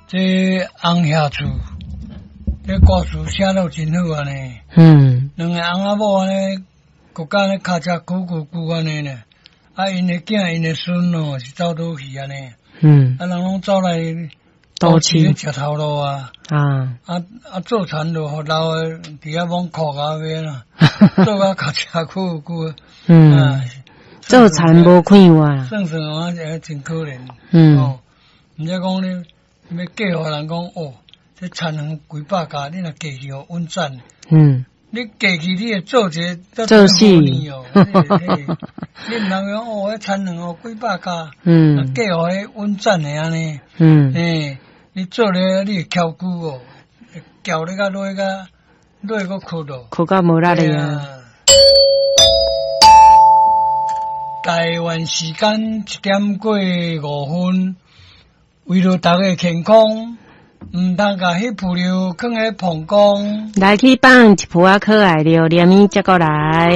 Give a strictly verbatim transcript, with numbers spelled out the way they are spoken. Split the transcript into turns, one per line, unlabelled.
这翁下厝，这故事写得真好安尼。
嗯，
两个翁仔某安尼，国家咧脚车鼓鼓鼓安尼呢。啊，因的囝、因的孙哦，是走倒去安尼。
嗯，
啊，人拢走来
倒市
咧食头路啊。
啊，
啊啊，做田就互老诶，伫遐摸苦甲面啦，做甲脚车鼓鼓。
嗯，
啊，
做田无看我啦。
算算啊，也真可怜。
嗯。
哦，毋则讲咧，要嫁互人讲哦，这田园几百家，你若嫁去互稳赚。
嗯。
你嫁去，你会做一个
做事
哦。你毋通讲哦，迄田园哦几百家，
嗯，
嫁互迄稳赚诶安尼。
嗯，
诶，你做咧你会翘久哦，翘咧甲落甲落个哭咯，
哭到无力哩啊！
台湾时间一點過五分，為了大家健康。毋通甲迄鋪料囥喺膀胱，
來去放一鋪仔可愛料，連麵接過來。